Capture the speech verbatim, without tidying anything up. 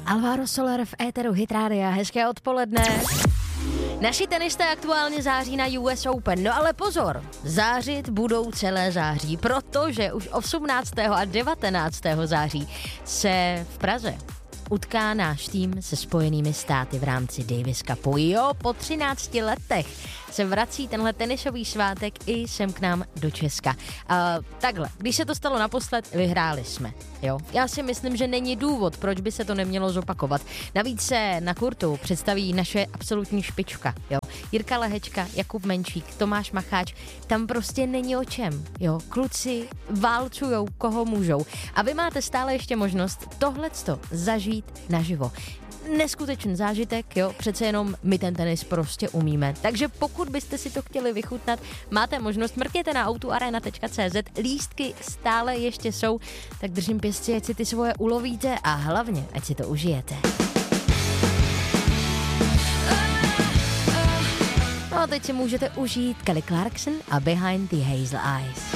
Alvaro Soler v éteru Hit Rádia. Hezké odpoledne. Naši tenisté aktuálně září na U S Open, no ale pozor, zářit budou celé září, protože už osmnáctého a devatenáctého září se v Praze utká náš tým se Spojenými státy v rámci Davis Cupu. Jo, po třinácti letech se vrací tenhle tenisový svátek i sem k nám do Česka. Uh, takhle, když se to stalo naposled, vyhráli jsme. Jo, já si myslím, že není důvod, proč by se to nemělo zopakovat. Navíc se na kurtu představí naše absolutní špička. Jo, Jirka Lehečka, Jakub Menčík, Tomáš Macháč, tam prostě není o čem. Jo, kluci válcujou, koho můžou. A vy máte stále ještě možnost tohleto zažít naživo. Neskutečný zážitek, jo, přece jenom my ten tenis prostě umíme. Takže pokud byste si to chtěli vychutnat, máte možnost, mrkněte na autuarena tečka cé zet, lístky stále ještě jsou, tak držím pěstci, ať si ty svoje ulovíte a hlavně, ať si to užijete. No a teď si můžete užít Kelly Clarkson a Behind the Hazel Eyes.